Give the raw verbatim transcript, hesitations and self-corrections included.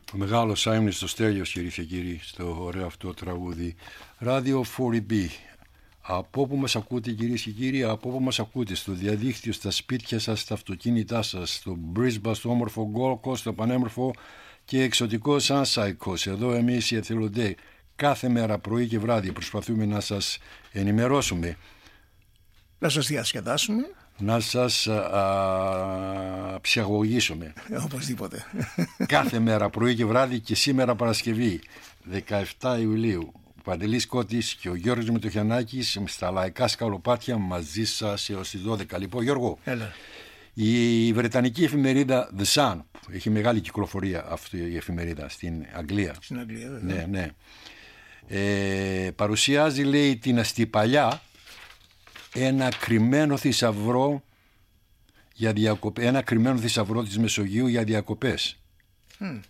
Ο μεγάλος Άιμνης στο Στέλιος, κυρίες και κύριοι, στο ωραίο αυτό τραγούδι. Radio φορ μπι. Από όπου μας ακούτε, κυρίες και κύριοι, από όπου μας ακούτε, στο διαδίκτυο, στα σπίτια σας, στα αυτοκίνητά σας, στο Brisbane, στο όμορφο Gold Coast, στο πανέμορφο και εξωτικό Sunshine Coast. Εδώ εμείς οι εθελοντές κάθε μέρα πρωί και βράδυ προσπαθούμε να σας ενημερώσουμε, να σας διασκεδάσουμε, να σας α, α, ψυχαγωγήσουμε. Οπωσδήποτε. Κάθε μέρα πρωί και βράδυ, και σήμερα Παρασκευή δεκαεφτά Ιουλίου. Ο Παντελής Κώτης και ο Γιώργος Μητοχιανάκης στα λαϊκά σκαλοπάτια μαζί σας έως τις δώδεκα. Λοιπόν, Γιώργο, Έλα. η βρετανική εφημερίδα The Sun, που έχει μεγάλη κυκλοφορία αυτή η εφημερίδα στην Αγγλία, Στην Αγγλία, βέβαια. ναι, ναι. Ε, παρουσιάζει, λέει, την αστιπαλιά, ένα κρυμμένο θησαυρό για διακοπές, ένα κρυμμένο θησαυρό της Μεσογείου για διακοπές. Mm.